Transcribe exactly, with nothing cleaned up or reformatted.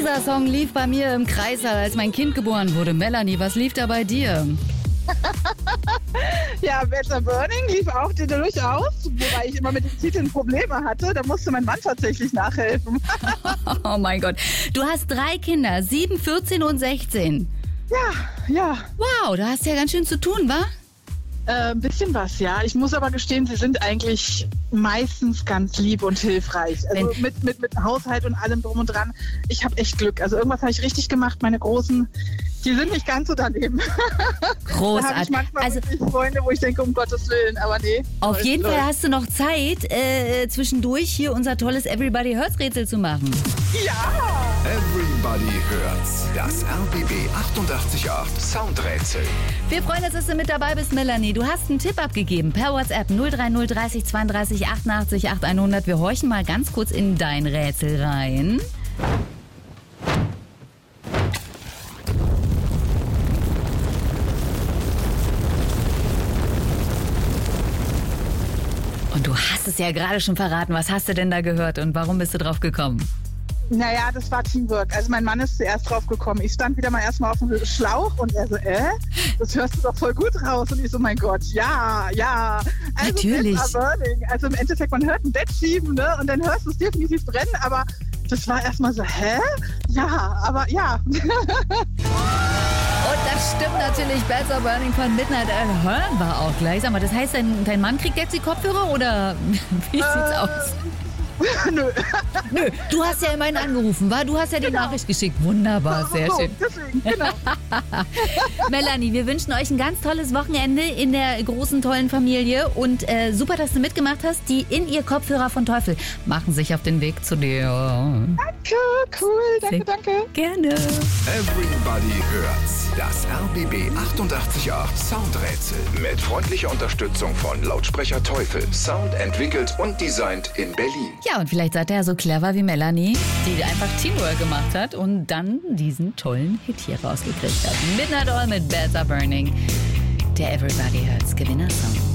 Dieser Song lief bei mir im Kreissaal, als mein Kind geboren wurde. Melanie, was lief da bei dir? Ja, Better Burning lief auch durchaus, wobei ich immer mit den Titeln Probleme hatte. Da musste mein Mann tatsächlich nachhelfen. Oh mein Gott. Du hast drei Kinder, sieben, vierzehn und sechzehn. Ja, ja. Wow, da hast du ja ganz schön zu tun, wa? Äh, ein bisschen was, ja. Ich muss aber gestehen, sie sind eigentlich meistens ganz lieb und hilfreich. Also mit, mit, mit Haushalt und allem drum und dran. Ich habe echt Glück. Also irgendwas habe ich richtig gemacht. Meine Großen, die sind nicht ganz so daneben. Großartig. Da habe ich manchmal also, wirklich Freunde, wo ich denke, um Gottes Willen, aber nee. Auf läuft, jeden läuft. Fall hast du noch Zeit, äh, zwischendurch hier unser tolles Everybody Hurts Rätsel zu machen. Ja! Everybody hört's. Das R B B achtundachtzig Komma acht Soundrätsel. Wir freuen uns, dass du mit dabei bist, Melanie. Du hast einen Tipp abgegeben per WhatsApp null drei null dreißig zweiunddreißig achtundachtzig acht hundert. Wir horchen mal ganz kurz in dein Rätsel rein. Und du hast es ja gerade schon verraten. Was hast du denn da gehört und warum bist du drauf gekommen? Naja, das war Teamwork. Also mein Mann ist zuerst drauf gekommen. Ich stand wieder mal erstmal auf dem Schlauch und er so, äh, das hörst du doch voll gut raus. Und ich so, mein Gott, ja, ja. Also Natürlich. Better Burning. Also im Endeffekt, man hört ein Bett schieben, ne? Und dann hörst du es definitiv brennen, aber das war erstmal so, hä? Ja, aber ja. Und das stimmt natürlich. Better Burning von Midnight Oil hören wir auch gleich. Sag mal, das heißt, dein, dein Mann kriegt jetzt die Kopfhörer oder wie sieht's Äh, aus? Nö. Nö, du hast ja immerhin angerufen, wa? Du hast ja die Genau. Nachricht geschickt. Wunderbar, sehr So, schön. deswegen, genau. Melanie, wir wünschen euch ein ganz tolles Wochenende in der großen, tollen Familie. Und äh, super, dass du mitgemacht hast. Die in ihr Kopfhörer von Teufel machen sich auf den Weg zu dir. Danke, cool, danke, danke. Gerne. Everybody hört's. Das R B B achtundachtzig Komma acht Soundrätsel. Mit freundlicher Unterstützung von Lautsprecher Teufel. Sound entwickelt und designt in Berlin. Ja, und vielleicht seid ihr ja so clever wie Melanie, die einfach Teamwork gemacht hat und dann diesen tollen Hit hier rausgekriegt hat. Midnight Oil mit Better Burning. Der Everybody Hurts Gewinnersong.